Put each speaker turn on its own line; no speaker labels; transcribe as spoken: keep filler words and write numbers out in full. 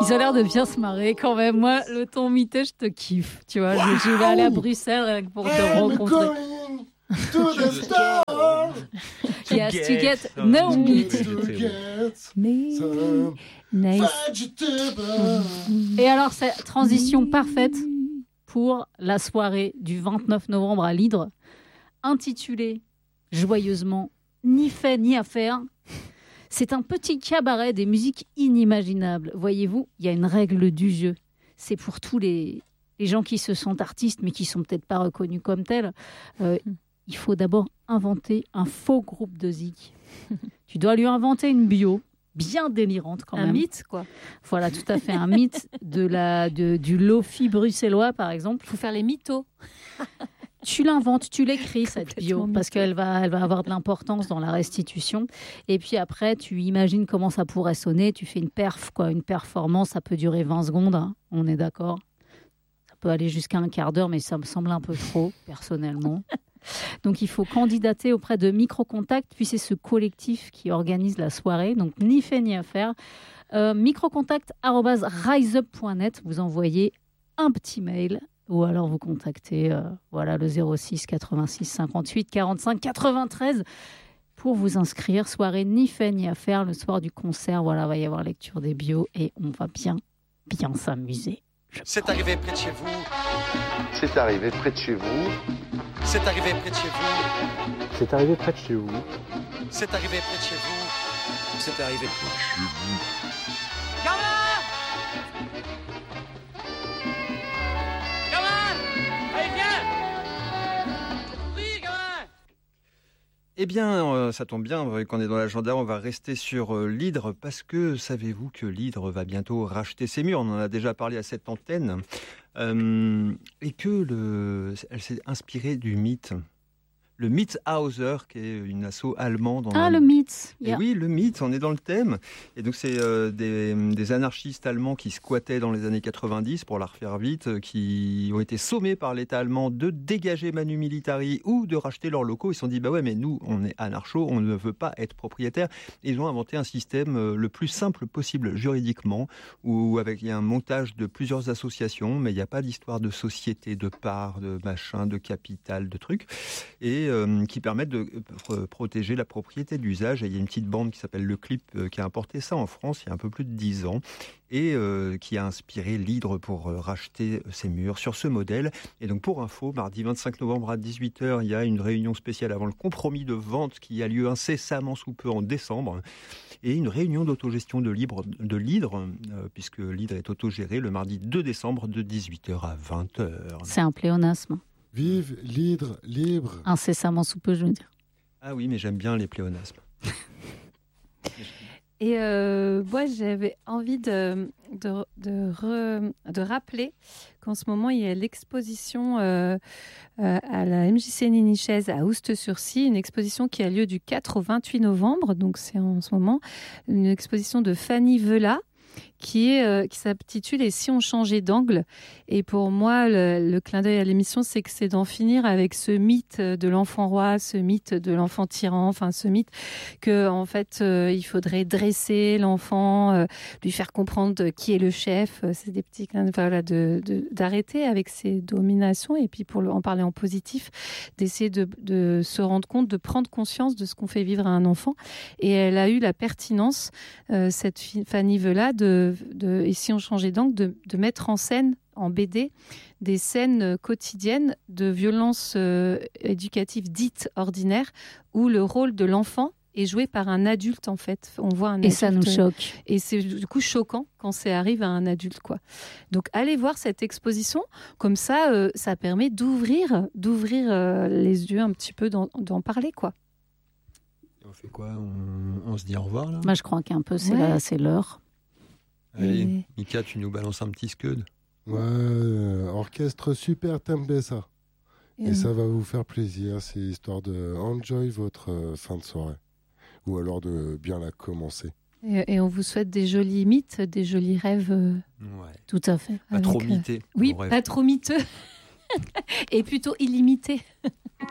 Ils ont l'air de bien se marrer quand même. Moi, le ton mité, je te kiffe. Tu vois, wow. je, je vais aller à Bruxelles rien que pour te hey, rencontrer.
To the stars.
Yes, to get no meat. Nice. Et alors, c'est transition parfaite pour la soirée du vingt-neuf novembre à l'Hydre, intitulée joyeusement Ni fait ni à faire. C'est un petit cabaret des musiques inimaginables. Voyez-vous, il y a une règle du jeu. C'est pour tous les, les gens qui se sentent artistes, mais qui ne sont peut-être pas reconnus comme tels. Euh, il faut d'abord inventer un faux groupe de zik. Tu dois lui inventer une bio bien délirante quand
un
même.
Un mythe, quoi.
Voilà, tout à fait. Un mythe de la, de, du lofi bruxellois, par exemple.
Il faut faire les mythos.
Tu l'inventes, tu l'écris, cette bio, parce qu'elle va, elle va avoir de l'importance dans la restitution. Et puis après, tu imagines comment ça pourrait sonner. Tu fais une perf, quoi, une performance. Ça peut durer vingt secondes, hein, on est d'accord. Ça peut aller jusqu'à un quart d'heure, mais ça me semble un peu trop, personnellement. Donc, il faut candidater auprès de Microcontact, puis c'est ce collectif qui organise la soirée. Donc, ni fait ni à faire. Euh, microcontact arobase riseup point net, vous envoyez un petit mail ou alors vous contactez euh, voilà, le zéro six quatre-vingt-six cinquante-huit quarante-cinq quatre-vingt-treize pour vous inscrire. Soirée ni fait ni à faire. Le soir du concert, voilà, va y avoir lecture des bios et on va bien, bien s'amuser.
C'est arrivé près de chez vous.
C'est arrivé près de chez vous.
C'est arrivé près de chez vous.
C'est arrivé près de chez vous.
C'est arrivé près de chez vous. C'est arrivé près de chez vous.
Gamin! Gamin! Allez, viens! Oui, gamin!
Eh bien, euh, ça tombe bien, quand on est dans l'agenda, on va rester sur euh, l'Hydre, parce que savez-vous que l'Hydre va bientôt racheter ses murs? On en a déjà parlé à cette antenne. Euh, et que le, elle s'est inspirée du mythe. Le Mietshauser, qui est une asso allemande.
Ah,
un...
le mythe.
Et yeah. Oui, le mythe, on est dans le thème. Et donc, c'est euh, des, des anarchistes allemands qui squattaient dans les années quatre-vingt-dix, pour la refaire vite, qui ont été sommés par l'État allemand de dégager Manu Militari ou de racheter leurs locaux. Ils se sont dit, bah ouais, mais nous, on est anarchos, on ne veut pas être propriétaire. Et ils ont inventé un système euh, le plus simple possible juridiquement, où avec, il y a un montage de plusieurs associations, mais il n'y a pas d'histoire de société, de parts, de machin, de capital, de trucs. Et Euh, qui permettent de euh, protéger la propriété d'usage. Et il y a une petite bande qui s'appelle Le Clip euh, qui a importé ça en France il y a un peu plus de dix ans et euh, qui a inspiré l'Hydre pour euh, racheter ses murs sur ce modèle. Et donc pour info, mardi vingt-cinq novembre à dix-huit heures, il y a une réunion spéciale avant le compromis de vente qui a lieu incessamment sous peu en décembre et une réunion d'autogestion de, libre, de l'Hydre, euh, puisque l'Hydre est autogéré le mardi deux décembre de dix-huit heures à vingt heures.
C'est un pléonasme.
Vive l'Hydre libre.
Incessamment sous peu, je veux dire.
Ah oui, mais j'aime bien les pléonasmes.
Et euh, moi, j'avais envie de, de, de, re, de rappeler qu'en ce moment, il y a l'exposition euh, euh, à la M J C Ninichaise à Oust-sur-Scie, une exposition qui a lieu du quatre au vingt-huit novembre, donc c'est en ce moment, une exposition de Fanny Vela, qui, est, euh, qui s'intitule « Et si on changeait d'angle ?» Et pour moi, le, le clin d'œil à l'émission, c'est que c'est d'en finir avec ce mythe de l'enfant roi, ce mythe de l'enfant tyran, enfin ce mythe que en fait, euh, il faudrait dresser l'enfant, euh, lui faire comprendre qui est le chef. C'est des petits clins d'œil, voilà, de, de, d'arrêter avec ces dominations et puis pour le, en parler en positif, d'essayer de, de se rendre compte, de prendre conscience de ce qu'on fait vivre à un enfant. Et elle a eu la pertinence, euh, cette fille, Fanny Vela, de De, et si on changeait d'angle, de, de mettre en scène, en B D, des scènes quotidiennes de violences euh, éducatives dites ordinaires, où le rôle de l'enfant est joué par un adulte, en fait. On voit un
et
adulte,
ça nous choque.
Et c'est du coup choquant quand ça arrive à un adulte, quoi. Donc, allez voir cette exposition. Comme ça, euh, ça permet d'ouvrir, d'ouvrir euh, les yeux un petit peu, d'en, d'en parler, quoi.
On fait quoi on, on se dit au revoir, là?
Moi, je crois qu'un peu, c'est,
ouais.
là, c'est l'heure.
Allez,
Et...
Mika, tu nous balances un petit scud.
Ouais, euh, orchestre super Tembessa. Et, Et ça va vous faire plaisir, c'est histoire de enjoy votre euh, fin de soirée. Ou alors de bien la commencer.
Et, et on vous souhaite des jolis mythes, des jolis rêves. Euh...
Ouais.
Tout à fait.
Pas
Avec,
trop mythé.
Euh... Oui, pas trop miteux. Et plutôt illimité.